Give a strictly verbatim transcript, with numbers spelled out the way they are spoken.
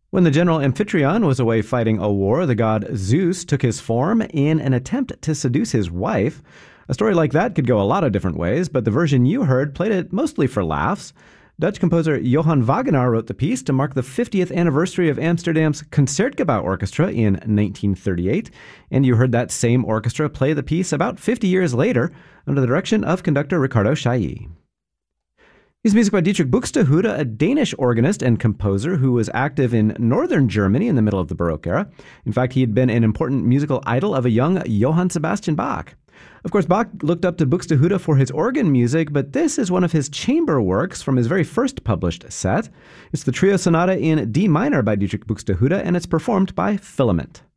When the general Amphitryon was away fighting a war, the god Zeus took his form in an attempt to seduce his wife. A story like that could go a lot of different ways, but the version you heard played it mostly for laughs. Dutch composer Johann Wagenaar wrote the piece to mark the fiftieth anniversary of Amsterdam's Concertgebouw Orchestra in nineteen thirty-eight, and you heard that same orchestra play the piece about fifty years later under the direction of conductor Ricardo Chailly. Here's music by Dietrich Buxtehude, a Danish organist and composer who was active in northern Germany in the middle of the Baroque era. In fact, he had been an important musical idol of a young Johann Sebastian Bach. Of course, Bach looked up to Buxtehude for his organ music, but this is one of his chamber works from his very first published set. It's the Trio Sonata in D minor by Dietrich Buxtehude, and it's performed by Filament.